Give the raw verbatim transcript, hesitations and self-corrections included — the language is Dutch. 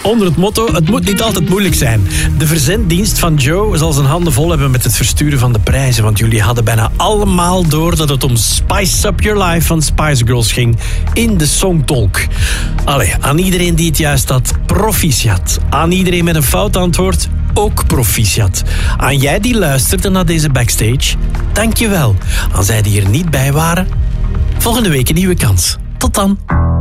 Onder het motto, het moet niet altijd moeilijk zijn. De verzenddienst van Joe zal zijn handen vol hebben met het versturen van de prijzen. Want jullie hadden bijna allemaal door dat het om Spice Up Your Life van Spice Girls ging in de Songtalk. Allee, aan iedereen die het juist had, proficiat. Aan iedereen met een fout antwoord, ook proficiat. Aan jij die luisterde naar deze backstage, dank je wel. Aan zij die er niet bij waren, volgende week een nieuwe kans. Tot dan.